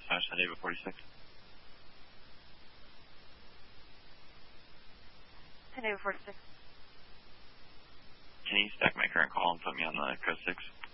slash David 46. David 46. Can you stack my current call and put me on the code 6?